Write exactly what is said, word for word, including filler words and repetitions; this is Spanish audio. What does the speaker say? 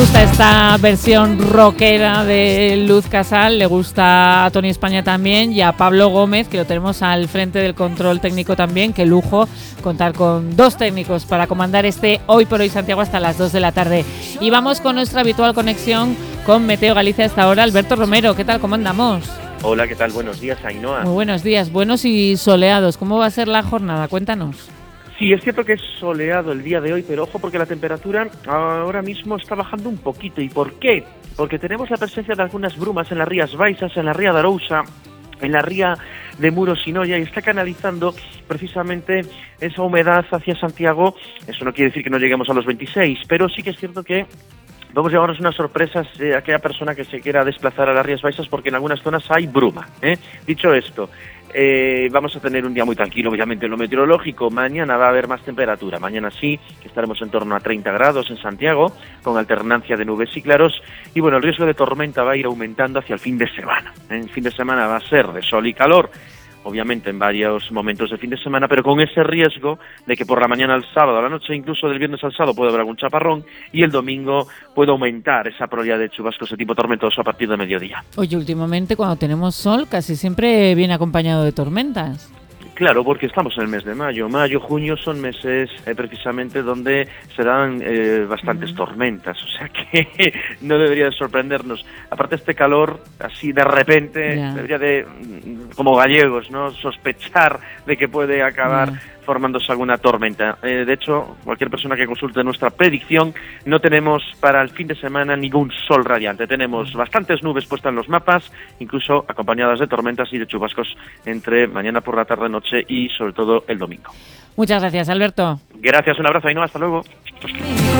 gusta esta versión rockera de Luz Casal, le gusta a Tony España también y a Pablo Gómez, que lo tenemos al frente del control técnico también. Qué lujo contar con dos técnicos para comandar este Hoy por Hoy Santiago hasta las dos de la tarde. Y vamos con nuestra habitual conexión con Meteo Galicia hasta ahora. Alberto Romero, ¿qué tal? ¿Cómo andamos? Hola, ¿qué tal? Buenos días, Ainhoa. Muy buenos días, buenos y soleados. ¿Cómo va a ser la jornada? Cuéntanos. Sí, es cierto que es soleado el día de hoy, pero ojo porque la temperatura ahora mismo está bajando un poquito. ¿Y por qué? Porque tenemos la presencia de algunas brumas en las Rías Baixas, en la Ría de Arousa, en la ría de Muros y Noia, y está canalizando precisamente esa humedad hacia Santiago. Eso no quiere decir que no lleguemos a los veintiséis, pero sí que es cierto que vamos a llevarnos unas sorpresas eh, a aquella persona que se quiera desplazar a las Rías Baixas, porque en algunas zonas hay bruma, ¿eh? Dicho esto, eh, vamos a tener un día muy tranquilo, obviamente, en lo meteorológico. Mañana va a haber más temperatura. Mañana sí, que estaremos en torno a treinta grados en Santiago, con alternancia de nubes y claros. Y bueno, el riesgo de tormenta va a ir aumentando hacia el fin de semana. El fin de semana va a ser de sol y calor, obviamente en varios momentos de fin de semana, pero con ese riesgo de que por la mañana al sábado, a la noche, incluso del viernes al sábado puede haber algún chaparrón, y el domingo puede aumentar esa probabilidad de chubascos de tipo tormentoso a partir de mediodía. Oye, últimamente cuando tenemos sol casi siempre viene acompañado de tormentas. Claro, porque estamos en el mes de mayo. Mayo, junio son meses eh, precisamente donde se dan eh, bastantes uh-huh. tormentas, o sea que no debería de sorprendernos. Aparte, este calor así de repente yeah. debería de, como gallegos, no sospechar de que puede acabar yeah. formándose alguna tormenta. Eh, de hecho, cualquier persona que consulte nuestra predicción, no tenemos para el fin de semana ningún sol radiante. Tenemos bastantes nubes puestas en los mapas, incluso acompañadas de tormentas y de chubascos entre mañana por la tarde, noche y sobre todo el domingo. Muchas gracias, Alberto. Gracias, un abrazo, Ainhoa, hasta luego.